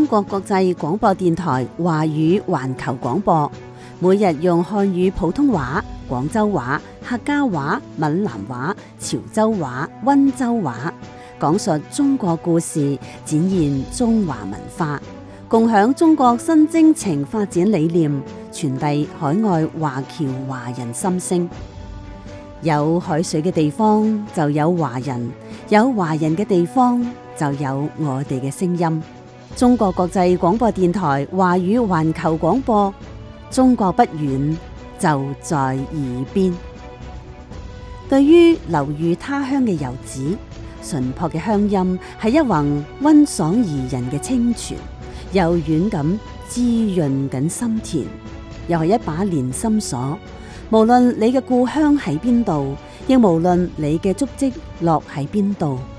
國國際廣播電台華語環球廣播，每日用漢語普通話、廣州話、客家話、閩南話、潮州話、溫州話，講述中國故事，展現中華文化，共享中國新征程發展理念，傳遞海外華僑華人心聲。有海水嘅地方就有華人，有華人嘅地方就有我哋嘅聲音。中國國際廣播電台華語環球廣播，中國不遠，就在耳邊。對於流寓他鄉嘅遊子，淳樸嘅鄉音係一泓溫爽宜人嘅清泉，柔軟咁滋潤緊心田，又係一把連心鎖。無論你嘅故鄉喺邊度，亦無論你嘅足跡落喺邊度，